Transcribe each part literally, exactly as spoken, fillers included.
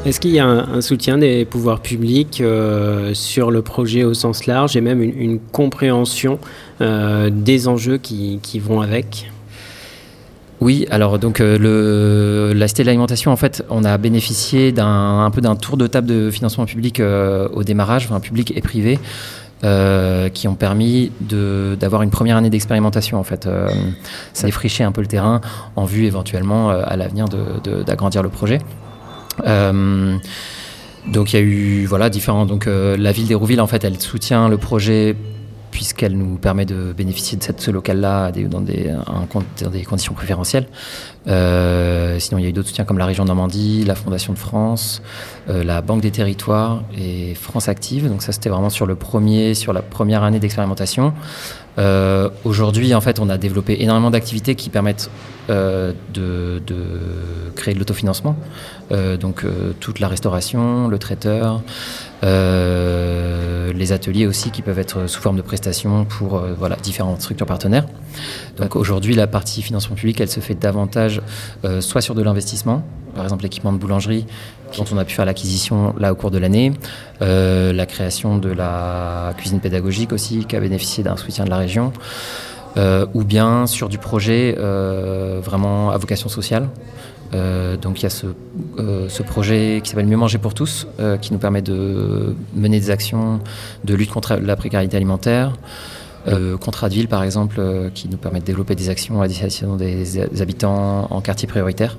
Est-ce qu'il y a un, un soutien des pouvoirs publics euh, sur le projet au sens large et même une, une compréhension euh, des enjeux qui, qui vont avec ? Oui, alors donc euh, le, la Cité de l'Alimentation, en fait, on a bénéficié d'un un peu d'un tour de table de financement public euh, au démarrage, enfin public et privé, euh, qui ont permis de, d'avoir une première année d'expérimentation. En fait, euh, ça a défriché un peu le terrain en vue éventuellement euh, à l'avenir de, de, d'agrandir le projet. Euh, donc il y a eu voilà différents. Donc euh, la ville d'Hérouville, en fait, elle soutient le projet, puisqu'elle nous permet de bénéficier de cette, ce local-là dans des, un, dans des conditions préférentielles. Euh, sinon, il y a eu d'autres soutiens comme la région Normandie, la Fondation de France, euh, la Banque des Territoires et France Active. Donc ça, c'était vraiment sur le premier, sur la première année d'expérimentation. Euh, aujourd'hui, en fait, on a développé énormément d'activités qui permettent euh, de, de créer de l'autofinancement. Euh, donc euh, toute la restauration, le traiteur, euh, les ateliers aussi qui peuvent être sous forme de prestations pour euh, voilà, différentes structures partenaires. Donc aujourd'hui, la partie financement public, elle se fait davantage euh, soit sur de l'investissement, par exemple l'équipement de boulangerie dont on a pu faire l'acquisition là au cours de l'année, euh, la création de la cuisine pédagogique aussi qui a bénéficié d'un soutien de la région, euh, ou bien sur du projet euh, vraiment à vocation sociale. Euh, donc il y a ce, euh, ce projet qui s'appelle Mieux manger pour tous, euh, qui nous permet de mener des actions de lutte contre la précarité alimentaire. Euh, Contrat de ville, par exemple, euh, qui nous permet de développer des actions à destination des, des habitants en quartier prioritaire.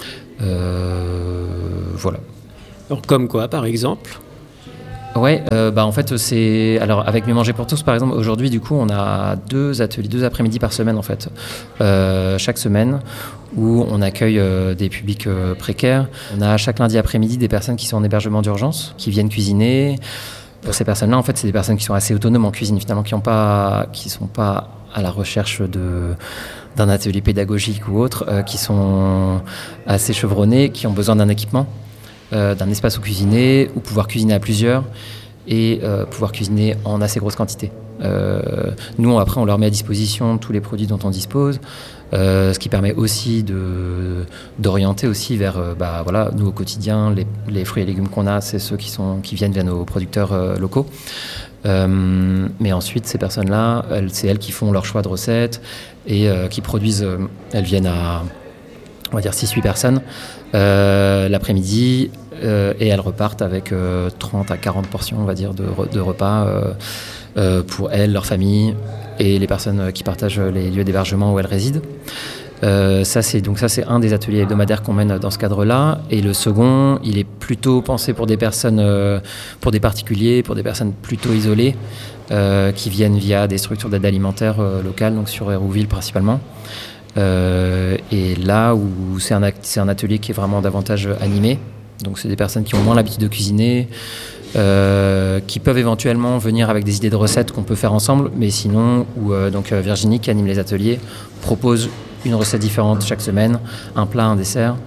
Euh, voilà. Alors, comme quoi, par exemple ? Ouais, euh, bah en fait c'est alors avec Mieux manger pour tous par exemple aujourd'hui du coup on a deux ateliers, deux après-midi par semaine en fait, euh, chaque semaine où on accueille euh, des publics euh, précaires. On a chaque lundi après-midi des personnes qui sont en hébergement d'urgence, qui viennent cuisiner. Pour ces personnes-là en fait c'est des personnes qui sont assez autonomes en cuisine finalement, qui ont pas, qui sont pas à la recherche de d'un atelier pédagogique ou autre, euh, qui sont assez chevronnés, qui ont besoin d'un équipement. Euh, d'un espace où cuisiner, où pouvoir cuisiner à plusieurs et euh, pouvoir cuisiner en assez grosse quantité. Euh, nous, après, on leur met à disposition tous les produits dont on dispose, euh, ce qui permet aussi de, d'orienter aussi vers, euh, bah, voilà, nous au quotidien, les, les fruits et légumes qu'on a, c'est ceux qui, sont, qui viennent via nos producteurs euh, locaux. Euh, mais ensuite, ces personnes-là, elles, c'est elles qui font leur choix de recettes et euh, qui produisent, euh, elles viennent à, on va dire, six huit personnes euh, l'après-midi euh, et elles repartent avec euh, trente à quarante portions, on va dire, de, de repas euh, euh, pour elles, leur famille et les personnes qui partagent les lieux d'hébergement où elles résident. Euh, ça, c'est, donc ça, c'est un des ateliers hebdomadaires qu'on mène dans ce cadre-là. Et le second, il est plutôt pensé pour des personnes, euh, pour des particuliers, pour des personnes plutôt isolées, euh, qui viennent via des structures d'aide alimentaire euh, locales, donc sur Hérouville principalement. Euh, et là où c'est un, c'est un atelier qui est vraiment davantage animé, donc c'est des personnes qui ont moins l'habitude de cuisiner, euh, qui peuvent éventuellement venir avec des idées de recettes qu'on peut faire ensemble, mais sinon où euh, donc Virginie qui anime les ateliers propose une recette différente chaque semaine, un plat, un dessert,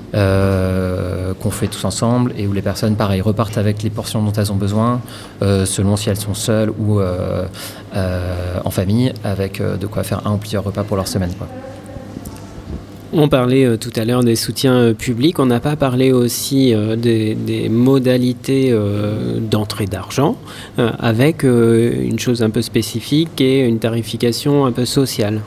euh, qu'on fait tous ensemble et où les personnes pareil repartent avec les portions dont elles ont besoin, euh, selon si elles sont seules ou euh, euh, en famille, avec euh, de quoi faire un ou plusieurs repas pour leur semaine, quoi. On parlait euh, tout à l'heure des soutiens euh, publics, on n'a pas parlé aussi euh, des, des modalités euh, d'entrée d'argent, euh, avec euh, une chose un peu spécifique et une tarification un peu sociale.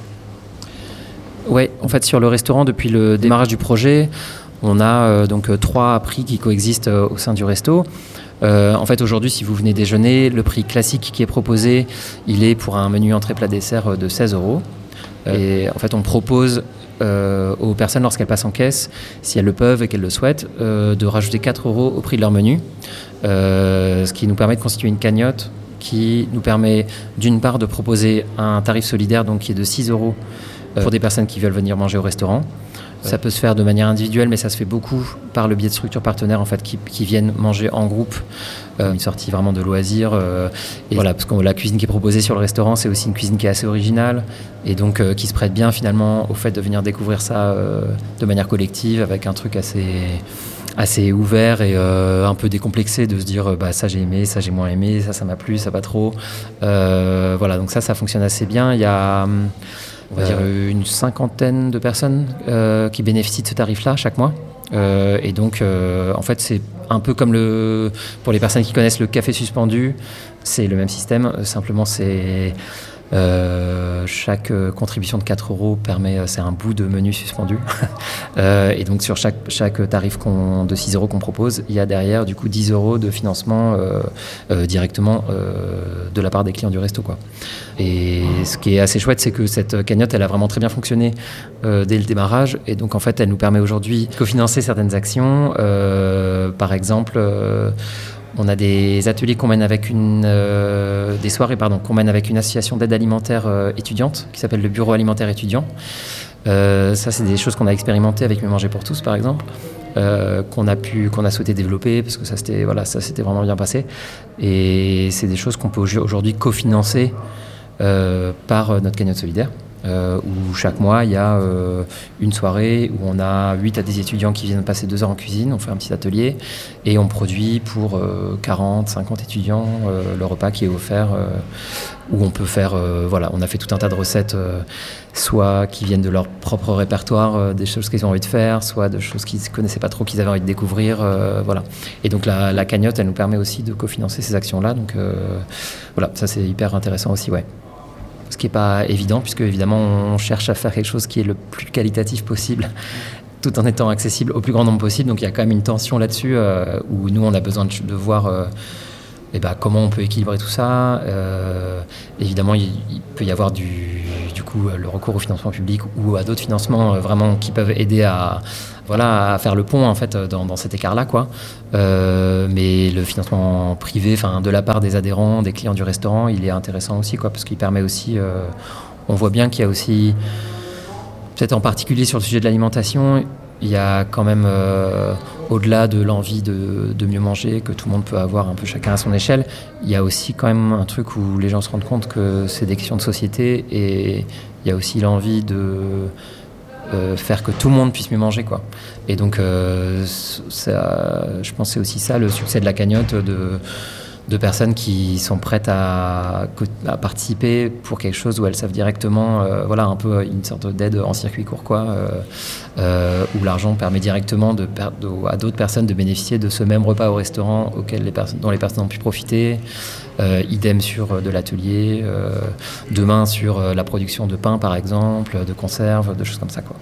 Oui, en fait sur le restaurant, depuis le démarrage du projet, on a euh, donc trois prix qui coexistent euh, au sein du resto. Euh, en fait, aujourd'hui, si vous venez déjeuner, le prix classique qui est proposé, il est pour un menu entrée plat dessert de seize euros. Et en fait, on propose euh, aux personnes, lorsqu'elles passent en caisse, si elles le peuvent et qu'elles le souhaitent, euh, de rajouter quatre euros au prix de leur menu, euh, ce qui nous permet de constituer une cagnotte qui nous permet d'une part de proposer un tarif solidaire donc qui est de six euros pour des personnes qui veulent venir manger au restaurant. Ça peut se faire de manière individuelle, mais ça se fait beaucoup par le biais de structures partenaires en fait, qui, qui viennent manger en groupe, euh, une sortie vraiment de loisirs. Euh, et voilà, parce que la cuisine qui est proposée sur le restaurant, c'est aussi une cuisine qui est assez originale et donc euh, qui se prête bien finalement au fait de venir découvrir ça euh, de manière collective avec un truc assez, assez ouvert et euh, un peu décomplexé de se dire euh, bah, ça j'ai aimé, ça j'ai moins aimé, ça ça m'a plu, ça pas trop. Euh, voilà, donc ça, ça fonctionne assez bien. Il y a... On va euh, dire une cinquantaine de personnes euh, qui bénéficient de ce tarif-là chaque mois. Euh, et donc, euh, en fait, c'est un peu comme le, pour les personnes qui connaissent le café suspendu, c'est le même système. Simplement, c'est euh, chaque contribution de quatre euros permet, c'est un bout de menu suspendu. euh, et donc, sur chaque, chaque tarif qu'on, de six euros qu'on propose, il y a derrière, du coup, dix euros de financement euh, euh, directement euh, de la part des clients du resto, quoi. Et ce qui est assez chouette, c'est que cette cagnotte, elle a vraiment très bien fonctionné euh, dès le démarrage. Et donc, en fait, elle nous permet aujourd'hui de cofinancer certaines actions. Euh, par exemple, euh, on a des ateliers qu'on mène avec une... Euh, des soirées, pardon, qu'on mène avec une association d'aide alimentaire euh, étudiante qui s'appelle le Bureau alimentaire étudiant. Euh, ça, c'est des choses qu'on a expérimentées avec Mieux manger pour tous, par exemple. Euh, qu'on a pu, qu'on a souhaité développer parce que ça c'était, voilà, ça s'était vraiment bien passé. Et c'est des choses qu'on peut aujourd'hui cofinancer Euh, par notre cagnotte solidaire, euh, où chaque mois il y a euh, une soirée où on a huit à dix étudiants qui viennent passer deux heures en cuisine, on fait un petit atelier et on produit pour euh, quarante, cinquante étudiants euh, le repas qui est offert, euh, où on peut faire, euh, voilà, on a fait tout un tas de recettes, euh, soit qui viennent de leur propre répertoire, euh, des choses qu'ils ont envie de faire, soit de choses qu'ils ne connaissaient pas trop, qu'ils avaient envie de découvrir, euh, voilà. Et donc la, la cagnotte, elle nous permet aussi de cofinancer ces actions-là, donc euh, voilà, ça c'est hyper intéressant aussi, ouais. Ce qui n'est pas évident, puisque évidemment on cherche à faire quelque chose qui est le plus qualitatif possible, tout en étant accessible au plus grand nombre possible. Donc il y a quand même une tension là-dessus, euh, où nous on a besoin de, de voir euh, eh ben, comment on peut équilibrer tout ça. Euh, évidemment, il, il peut y avoir du, du coup le recours au financement public ou à d'autres financements euh, vraiment qui peuvent aider à, voilà, à faire le pont en fait dans, dans cet écart-là, quoi. Euh, mais le financement privé, enfin de la part des adhérents, des clients du restaurant, il est intéressant aussi, quoi, parce qu'il permet aussi. Euh, on voit bien qu'il y a aussi, peut-être en particulier sur le sujet de l'alimentation, il y a quand même, euh, au-delà de l'envie de, de mieux manger, que tout le monde peut avoir un peu chacun à son échelle, il y a aussi quand même un truc où les gens se rendent compte que c'est des questions de société et il y a aussi l'envie de euh, faire que tout le monde puisse mieux manger, quoi. Et donc, euh, ça, je pense que c'est aussi ça le succès de la cagnotte, de... de personnes qui sont prêtes à, à participer pour quelque chose où elles savent directement, euh, voilà, un peu une sorte d'aide en circuit court, quoi, euh, euh, où l'argent permet directement de, de, à d'autres personnes de bénéficier de ce même repas au restaurant auquel les personnes, dont les personnes ont pu profiter. Euh, idem sur euh, de l'atelier, euh, demain sur euh, la production de pain, par exemple, de conserves, de choses comme ça, quoi.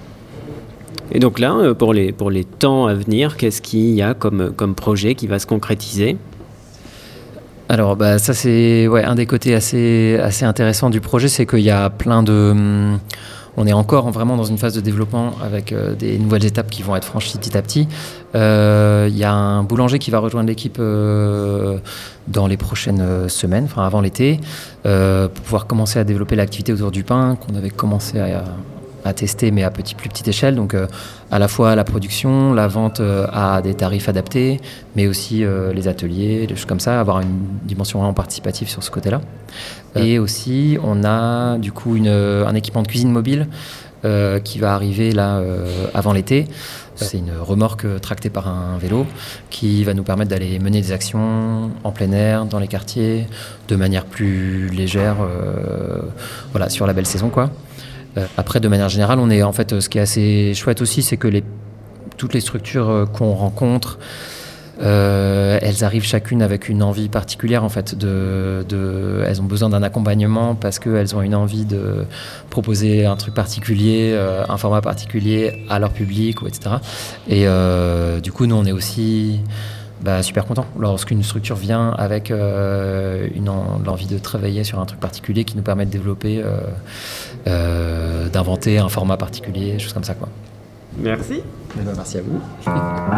Et donc là, pour les, pour les temps à venir, qu'est-ce qu'il y a comme, comme projet qui va se concrétiser ? Alors, bah, ça, c'est ouais, un des côtés assez, assez intéressants du projet, c'est qu'il y a plein de... Hum, on est encore vraiment dans une phase de développement avec euh, des nouvelles étapes qui vont être franchies petit à petit. Euh, il y a un boulanger qui va rejoindre l'équipe euh, dans les prochaines semaines, enfin avant l'été, euh, pour pouvoir commencer à développer l'activité autour du pain qu'on avait commencé à... à tester, mais à petit, plus petite échelle. Donc, euh, à la fois la production, la vente euh, à des tarifs adaptés, mais aussi euh, les ateliers, des choses comme ça, avoir une dimension vraiment participative sur ce côté-là. Euh. Et aussi, on a du coup une, un équipement de cuisine mobile euh, qui va arriver là euh, avant l'été. C'est une remorque tractée par un vélo qui va nous permettre d'aller mener des actions en plein air, dans les quartiers, de manière plus légère, euh, voilà, sur la belle saison, quoi. Après, de manière générale, on est en fait, ce qui est assez chouette aussi, c'est que les, toutes les structures qu'on rencontre, euh, elles arrivent chacune avec une envie particulière en fait. De, de, elles ont besoin d'un accompagnement parce qu'elles ont une envie de proposer un truc particulier, euh, un format particulier à leur public, ou et cetera. Et euh, du coup, nous, on est aussi bah, super content lorsqu'une structure vient avec euh, une en, l'envie de travailler sur un truc particulier qui nous permet de développer, euh, euh, d'inventer un format particulier, choses comme ça, quoi. Merci. Eh ben, merci à vous.